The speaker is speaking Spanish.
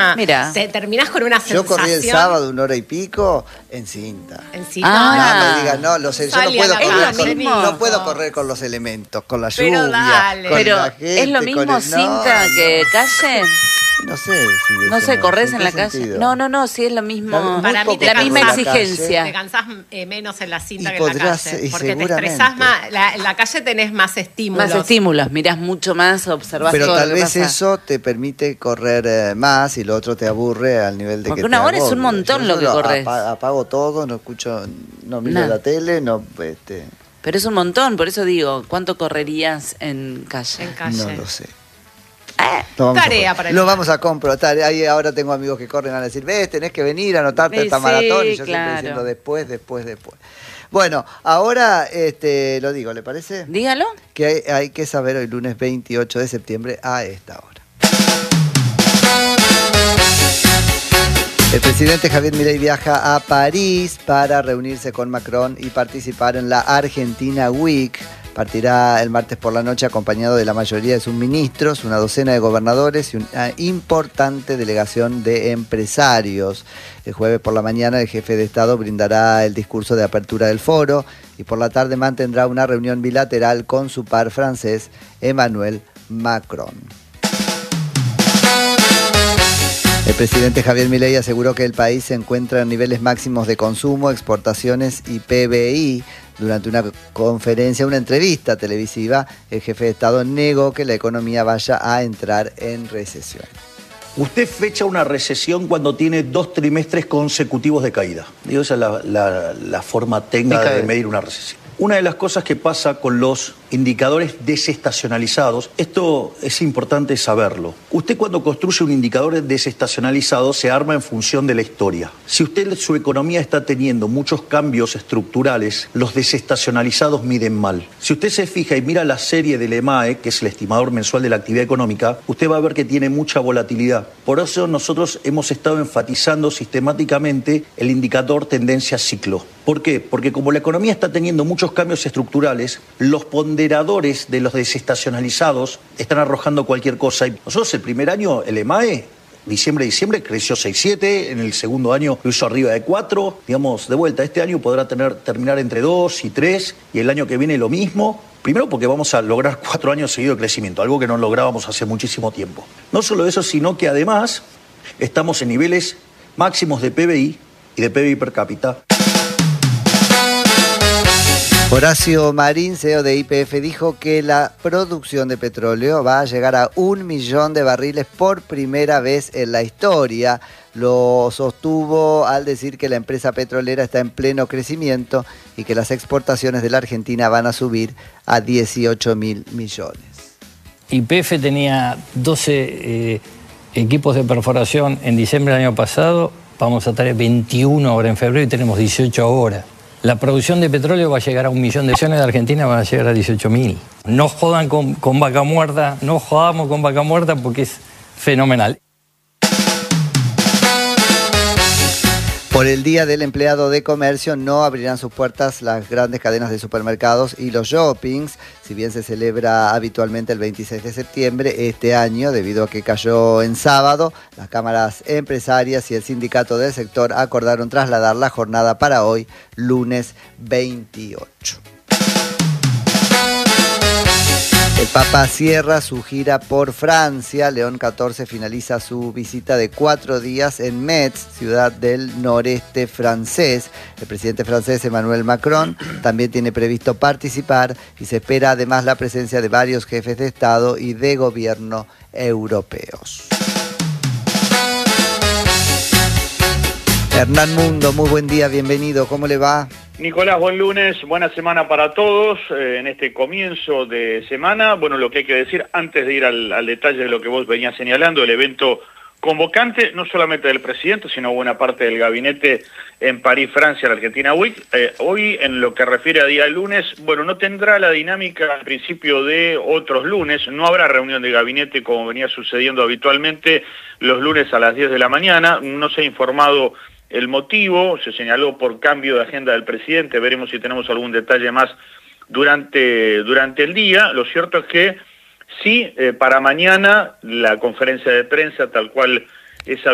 Mira, te terminás con una sensación. Yo corrí el sábado 1 hora y pico en cinta. En cinta. No me digas, no, yo Salí no a puedo la correr calle, no puedo correr con los elementos, con la Pero lluvia, dale. con pero la gente, ¿es lo mismo con el... cinta que calle? No sé si No sé, ¿corres en qué la calle? sentido. No, sí es lo mismo. Para mí La misma cansás. exigencia. Te cansás menos en la cinta Y que en la podrás, calle. y Porque te seguramente. estresás más. En la calle tenés más estímulos. Más estímulos, mirás mucho más, observás Pero todo tal lo que vez pasa. eso te permite correr más y lo otro te aburre al nivel de Porque que una te hora es un agobie. montón Yo lo que solo corres. Apago todo, no escucho, no miro Nada. la tele, no, Pero es un montón, por eso digo, ¿cuánto correrías en calle? En calle. no lo sé. Lo vamos Tarea a, para el lo lunes. vamos a comprobar. Ahí ahora tengo amigos que corren a decir, ves, tenés que venir a anotarte a esta Sí, maratón. Y yo claro. siempre diciendo después. Bueno, ahora lo digo, ¿le parece? Dígalo. Que hay que saber hoy lunes 28 de septiembre a esta hora. El presidente Javier Milei viaja a París para reunirse con Macron y participar en la Argentina Week. Partirá el martes por la noche acompañado de la mayoría de sus ministros, una docena de gobernadores y una importante delegación de empresarios. El jueves por la mañana el jefe de Estado brindará el discurso de apertura del foro y por la tarde mantendrá una reunión bilateral con su par francés, Emmanuel Macron. El presidente Javier Milei aseguró que el país se encuentra en niveles máximos de consumo, exportaciones y PBI. Durante una entrevista televisiva, el jefe de Estado negó que la economía vaya a entrar en recesión. Usted fecha una recesión cuando tiene 2 trimestres consecutivos de caída. Digo, esa es la forma técnica de medir una recesión. Una de las cosas que pasa con los indicadores desestacionalizados, esto es importante saberlo. Usted cuando construye un indicador desestacionalizado se arma en función de la historia. Si su economía está teniendo muchos cambios estructurales, los desestacionalizados miden mal. Si usted se fija y mira la serie del EMAE, que es el estimador mensual de la actividad económica, usted va a ver que tiene mucha volatilidad. Por eso nosotros hemos estado enfatizando sistemáticamente el indicador tendencia ciclo. ¿Por qué? Porque como la economía está teniendo muchos cambios estructurales, los ponderadores de los desestacionalizados están arrojando cualquier cosa. Y nosotros el primer año, el EMAE, diciembre, creció 6,7, en el segundo año lo hizo arriba de 4, digamos, de vuelta, este año podrá terminar entre 2 y 3, y el año que viene lo mismo. Primero porque vamos a lograr 4 años seguidos de crecimiento, algo que no lográbamos hace muchísimo tiempo. No solo eso, sino que además estamos en niveles máximos de PBI y de PBI per cápita. Horacio Marín, CEO de YPF, dijo que la producción de petróleo va a llegar a 1 millón de barriles por primera vez en la historia. Lo sostuvo al decir que la empresa petrolera está en pleno crecimiento y que las exportaciones de la Argentina van a subir a 18.000 millones. YPF tenía 12 equipos de perforación en diciembre del año pasado, vamos a tener 21 ahora en febrero y tenemos 18 ahora. La producción de petróleo va a llegar a 1 millón de acciones de Argentina, van a llegar a 18.000. No jodan con vaca muerta, no jodamos con vaca muerta porque es fenomenal. Por el Día del Empleado de Comercio no abrirán sus puertas las grandes cadenas de supermercados y los shoppings. Si bien se celebra habitualmente el 26 de septiembre, este año, debido a que cayó en sábado, las cámaras empresarias y el sindicato del sector acordaron trasladar la jornada para hoy, lunes 28. El Papa cierra su gira por Francia. León XIV finaliza su visita de 4 días en Metz, ciudad del noreste francés. El presidente francés Emmanuel Macron también tiene previsto participar y se espera además la presencia de varios jefes de Estado y de gobierno europeos. Hernán Mundo, muy buen día, bienvenido, ¿cómo le va? Nicolás, buen lunes, buena semana para todos en este comienzo de semana. Bueno, lo que hay que decir antes de ir al detalle de lo que vos venías señalando, el evento convocante, no solamente del presidente, sino buena parte del gabinete en París, Francia, la Argentina Week. Hoy, en lo que refiere a día lunes, bueno, no tendrá la dinámica al principio de otros lunes, no habrá reunión de gabinete como venía sucediendo habitualmente los lunes a las 10 de la mañana, no se ha informado el motivo, se señaló por cambio de agenda del presidente, veremos si tenemos algún detalle más durante el día. Lo cierto es que sí, para mañana la conferencia de prensa, tal cual es